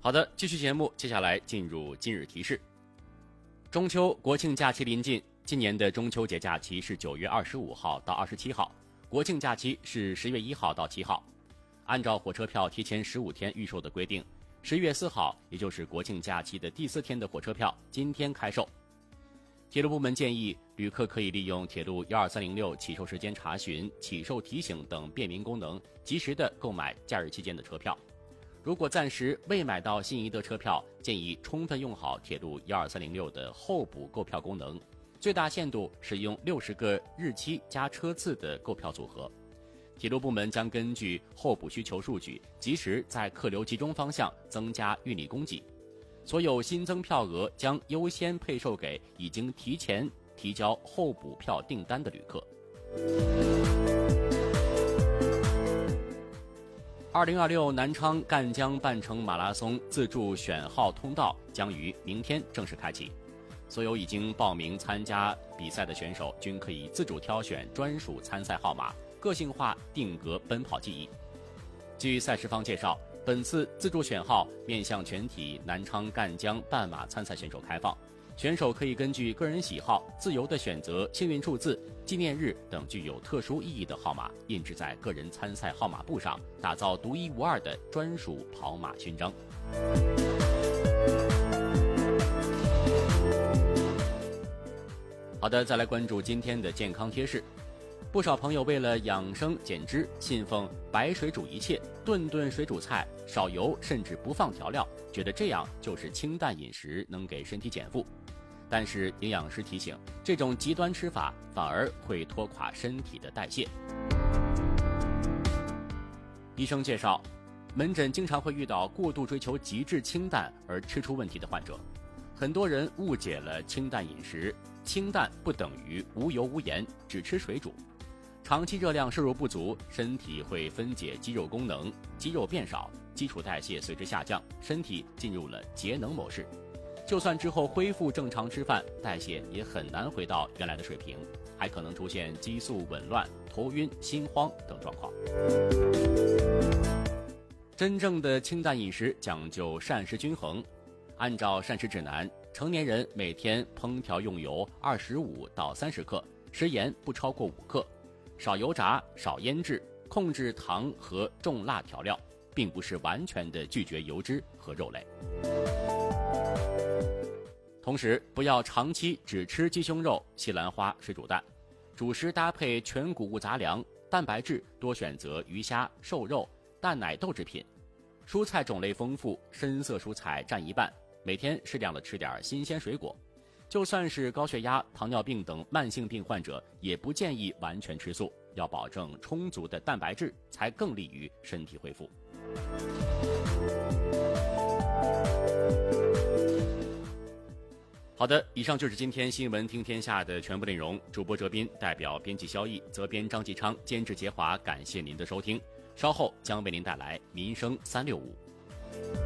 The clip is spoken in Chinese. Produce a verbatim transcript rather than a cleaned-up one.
好的，继续节目，接下来进入今日提示。中秋国庆假期临近，今年的中秋节假期是九月二十五号到二十七号，国庆假期是十月一号到七号。按照火车票提前十五天预售的规定，十月四号，也就是国庆假期的第四天的火车票，今天开售。铁路部门建议，旅客可以利用铁路一二三零六起售时间查询、起售提醒等便民功能，及时的购买假日期间的车票。如果暂时未买到心仪的车票，建议充分用好铁路一二三零六的候补购票功能，最大限度使用六十个日期加车次的购票组合。铁路部门将根据候补需求数据，及时在客流集中方向增加运力供给。所有新增票额将优先配售给已经提前提交候补票订单的旅客。二零二六南昌赣江半程马拉松自助选号通道将于明天正式开启，所有已经报名参加比赛的选手均可以自主挑选专属参赛号码，个性化定格奔跑记忆。据赛事方介绍，本次自助选号面向全体南昌赣江半马参赛选手开放，选手可以根据个人喜好自由地选择幸运数字、纪念日等具有特殊意义的号码，印制在个人参赛号码布上，打造独一无二的专属跑马勋章。好的，再来关注今天的健康贴士。不少朋友为了养生减脂，信奉白水煮一切，顿顿水煮菜，少油甚至不放调料，觉得这样就是清淡饮食能给身体减负。但是营养师提醒，这种极端吃法反而会拖垮身体的代谢。医生介绍，门诊经常会遇到过度追求极致清淡而吃出问题的患者。很多人误解了清淡饮食，清淡不等于无油无盐，只吃水煮。长期热量摄入不足，身体会分解肌肉功能，肌肉变少，基础代谢随之下降，身体进入了节能模式。就算之后恢复正常吃饭，代谢也很难回到原来的水平，还可能出现激素紊乱、头晕、心慌等状况。真正的清淡饮食讲究膳食均衡，按照膳食指南，成年人每天烹调用油二十五到三十克，食盐不超过五克，少油炸，少腌制，控制糖和重辣调料，并不是完全的拒绝油脂和肉类。同时，不要长期只吃鸡胸肉、西兰花、水煮蛋，主食搭配全谷物杂粮，蛋白质多选择鱼虾、瘦肉、蛋奶豆制品，蔬菜种类丰富，深色蔬菜占一半，每天适量的吃点新鲜水果。就算是高血压、糖尿病等慢性病患者，也不建议完全吃素，要保证充足的蛋白质，才更利于身体恢复。好的，以上就是今天新闻听天下的全部内容。主播哲斌代表编辑肖毅、责编张继昌、监制杰华，感谢您的收听。稍后将为您带来民生三六五。